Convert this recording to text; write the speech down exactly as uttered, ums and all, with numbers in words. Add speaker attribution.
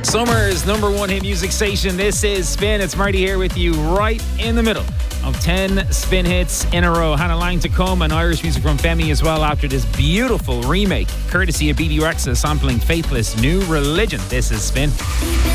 Speaker 1: Summer's number one hit music station. This is Spin. It's Marty here with you right in the middle of ten Spin hits in a row. Hannah Lang to come and Irish music from Femi as well after this beautiful remake courtesy of B B Rexa sampling Faithless New Religion. This is Spin.